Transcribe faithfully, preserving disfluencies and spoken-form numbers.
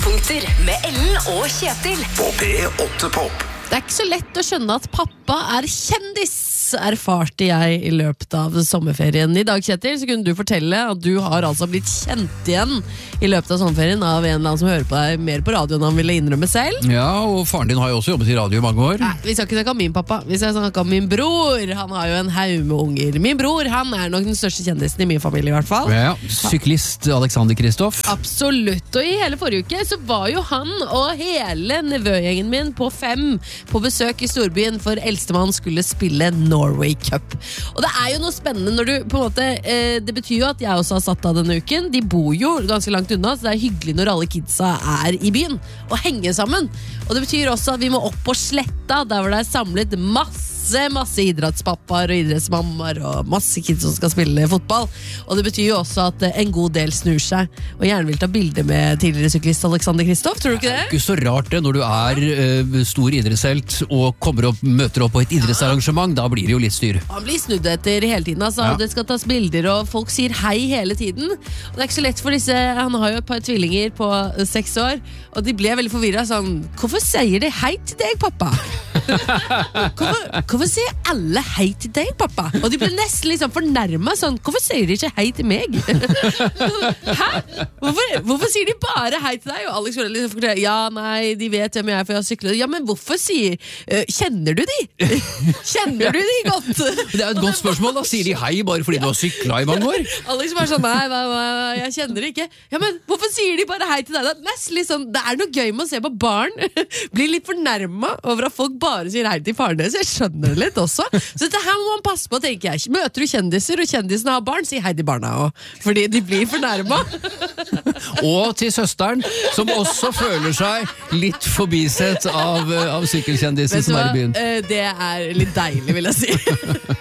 Høydepunkter med Ellen og Kjetil På P åtte Pop. Det er ikke så lett å skjønne at pappa er kjendis, erfarte jeg i løpet av sommerferien. I dag, Kjetil, så kunne du fortelle at du har altså blitt kjent igjen i løpet av sommerferien av en eller annen som hører på deg mer på radio enn han ville innrømme selv. Ja, og faren din har jo også jobbet i radio i mange år. Nei, vi skal ikke snakke om min pappa, vi skal snakke om min bror. Han har jo en haug med unger. Min bror, han er nok den største kjendisen i min familie i hvert fall. Ja, syklist Alexander Kristoff. Absolutt, og i hele forrige uke så var jo han og hele nevøgjengen min på fem på besøk i storbyen, for eldstemann skulle spille Norway Cup. Og det er jo noe spennende når du på en måte, eh, det betyr jo at jeg også har satt av denne uken. De bor jo ganske langt unna, så det er hyggelig når alle kidsa er i byen og henger sammen. Og det betyr også at vi må opp på Sletta, der hvor det er samlet masse masse idrettspappaer og idrettsmammaer og masse kids som skal spille fotball. Og det betyr jo også at en god del snur seg og gjerne vil ta bilder med tidligere syklist Alexander Kristoff. Tror du ikke det? Det er ikke så rart det når du er uh, stor idrettshelt og kommer opp, møter opp på et idrettsarrangement. Da blir det jo litt styr. Han blir snudd etter hele tiden, altså. Ja. Det skal tas bilder og folk sier hei hele tiden. Og det er ikke så lett for disse. Han har jo et par tvillinger på seks år og de ble veldig forvirret sånn, hvorfor sier de hei til deg, pappa? Hvorfor, hvorfor sier alle hei til deg, pappa? Og de ble nesten liksom fornærmet sånn, hvorfor sier de ikke hei til meg? Hæ? Hvorfor, hvorfor sier de bare hei til deg? Og Alex ville liksom forklare, ja, nei, de vet hvem jeg er for jeg har syklet. Ja, men hvorfor sier, uh, kjenner du de? Kjenner du de godt? Det er et godt spørsmål da, sier de hei bare fordi du har syklet i mange år? Alex bare sånn, nei, nei, nei, jeg kjenner det ikke. Ja, men hvorfor sier de bare hei til deg? Det er nesten litt sånn, det er noe gøy med å se på barn bli litt fornærmet over at folk bare sier hei til faren deres. Jeg skjønner det litt også. Så dette her må man passe på, tenker jeg. Møter du kjendiser, og kjendisene har barn, si hei til barna også, fordi de blir fornærmet. Og til søsteren, som også føler seg litt forbisett av, av sykkelkjendisen som er i byen. Det er litt deilig, vil jeg si.